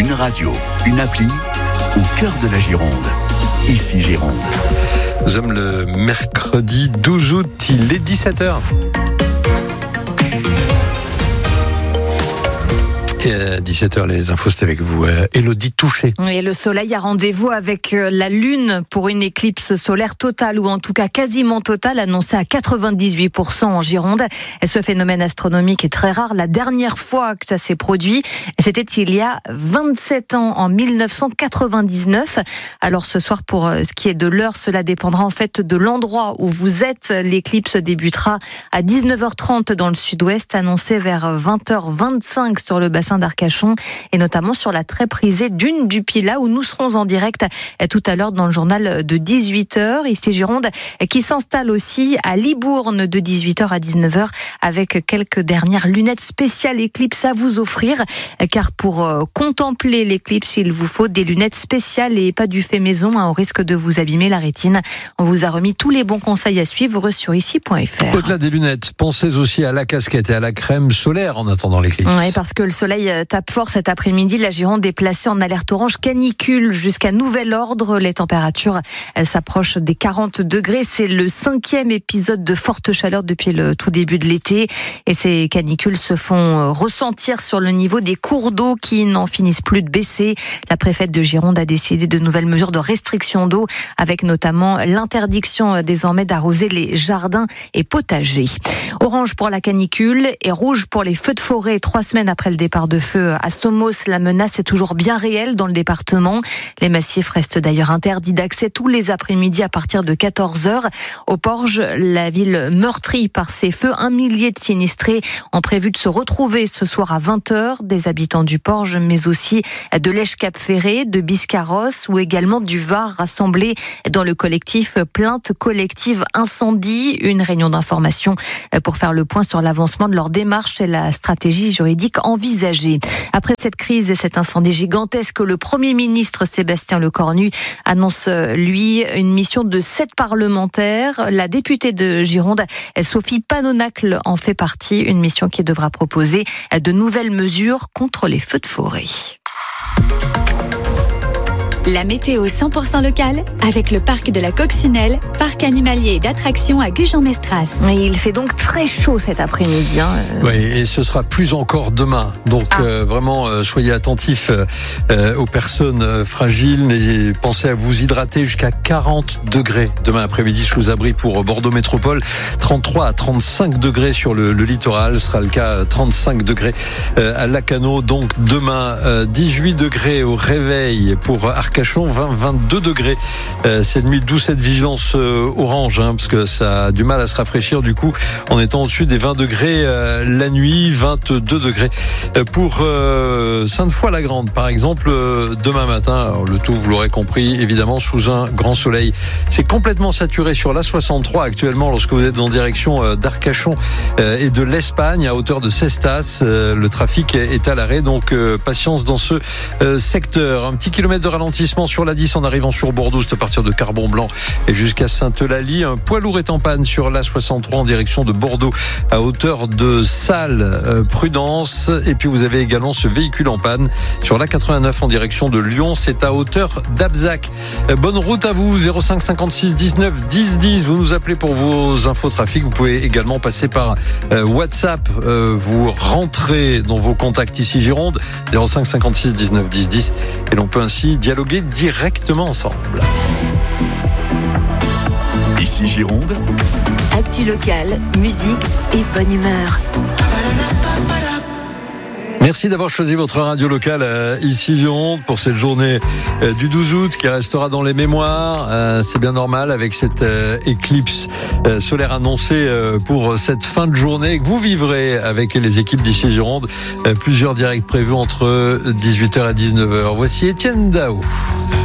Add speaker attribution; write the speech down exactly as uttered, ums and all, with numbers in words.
Speaker 1: Une radio, une appli, au cœur de la Gironde. Ici Gironde.
Speaker 2: Nous sommes le mercredi douze août, il est dix-sept heures. Et à dix-sept heures, les infos, c'est avec vous, Élodie Touché.
Speaker 3: Et le soleil a rendez-vous avec la lune pour une éclipse solaire totale, ou en tout cas quasiment totale, annoncée à quatre-vingt-dix-huit pour cent en Gironde. Et ce phénomène astronomique est très rare. La dernière fois que ça s'est produit, c'était il y a vingt-sept ans, en mille neuf cent quatre-vingt-dix-neuf. Alors ce soir, pour ce qui est de l'heure, cela dépendra en fait de l'endroit où vous êtes. L'éclipse débutera à dix-neuf heures trente dans le sud-ouest, annoncée vers vingt heures vingt-cinq sur le bassin d'Arcachon, et notamment sur la très prisée dune du Pilat, où nous serons en direct tout à l'heure dans le journal de dix-huit heures. Ici Gironde, qui s'installe aussi à Libourne de dix-huit heures à dix-neuf heures, avec quelques dernières lunettes spéciales éclipse à vous offrir, car pour contempler l'éclipse, il vous faut des lunettes spéciales et pas du fait maison, hein, au risque de vous abîmer la rétine. On vous a remis tous les bons conseils à suivre sur ici point f r.
Speaker 2: Au-delà des lunettes, pensez aussi à la casquette et à la crème solaire en attendant l'éclipse.
Speaker 3: Oui, parce que le soleil tape fort cet après-midi. La Gironde est placée en alerte orange canicule jusqu'à nouvel ordre. Les températures s'approchent des quarante degrés. C'est le cinquième épisode de forte chaleur depuis le tout début de l'été. Et ces canicules se font ressentir sur le niveau des cours d'eau qui n'en finissent plus de baisser. La préfète de Gironde a décidé de nouvelles mesures de restriction d'eau, avec notamment l'interdiction désormais d'arroser les jardins et potagers. Orange pour la canicule et rouge pour les feux de forêt. Trois semaines après le départ de feu à Somos, la menace est toujours bien réelle dans le département. Les massifs restent d'ailleurs interdits d'accès tous les après-midi à partir de quatorze heures. Au Porge, la ville meurtrie par ces feux, un millier de sinistrés ont prévu de se retrouver ce soir à vingt heures. Des habitants du Porge, mais aussi de l'Esch-Cap-Ferré, de Biscarrosse ou également du Var, rassemblés dans le collectif Plainte collective incendie. Une réunion d'information pour faire le point sur l'avancement de leur démarche et la stratégie juridique envisagée. Après cette crise et cet incendie gigantesque, le Premier ministre Sébastien Lecornu annonce, lui, une mission de sept parlementaires. La députée de Gironde, Sophie Panonacle, en fait partie. Une mission qui devra proposer de nouvelles mesures contre les feux de forêt.
Speaker 4: La météo cent pour cent locale avec le parc de la Coccinelle, parc animalier et d'attractions à Gujan-Mestras.
Speaker 3: Il fait donc très chaud cet après-midi. Hein.
Speaker 2: Oui, et ce sera plus encore demain. Donc ah. euh, vraiment, euh, soyez attentifs euh, aux personnes euh, fragiles et pensez à vous hydrater jusqu'à quarante degrés demain après-midi sous abri pour Bordeaux Métropole. trente-trois à trente-cinq degrés sur le, le littoral, ce sera le cas trente-cinq degrés euh, à Lacano. Donc demain, euh, dix-huit degrés au réveil pour Arcachon. Arcachon, vingt à vingt-deux degrés euh, cette nuit, d'où cette vigilance euh, orange, hein, parce que ça a du mal à se rafraîchir du coup en étant au-dessus des vingt degrés euh, la nuit, vingt-deux degrés euh, pour euh, Sainte-Foy-la-Grande par exemple euh, demain matin. Alors, le tout, vous l'aurez compris, évidemment sous un grand soleil. C'est complètement saturé sur l'A soixante-trois actuellement lorsque vous êtes en direction euh, d'Arcachon euh, et de l'Espagne à hauteur de Cestas. Euh, le trafic est à l'arrêt, donc euh, patience dans ce euh, secteur. Un petit kilomètre de ralentissement sur l'A dix en arrivant sur Bordeaux, c'est à partir de Carbon-Blanc et jusqu'à Sainte-Eulalie. Un poids lourd est en panne sur l'A soixante-trois en direction de Bordeaux à hauteur de Salles. Euh, prudence. Et puis vous avez également ce véhicule en panne sur l'A quatre-vingt-neuf en direction de Lyon. C'est à hauteur d'Abzac. Euh, bonne route à vous. zéro cinq cinquante-six dix-neuf dix dix. Vous nous appelez pour vos infos trafic. Vous pouvez également passer par euh, WhatsApp. Euh, vous rentrez dans vos contacts ici Gironde. zéro cinq cinquante-six dix-neuf dix dix. Et l'on peut ainsi dialoguer directement ensemble.
Speaker 1: Ici Gironde.
Speaker 5: Actu locale, musique et bonne humeur.
Speaker 2: Merci d'avoir choisi votre radio locale euh, ici Gironde pour cette journée euh, du douze août qui restera dans les mémoires. Euh, c'est bien normal avec cette euh, éclipse euh, solaire annoncée euh, pour cette fin de journée que vous vivrez avec les équipes d'ici Gironde. Euh, plusieurs directs prévus entre dix-huit heures et dix-neuf heures. Voici Étienne Dao.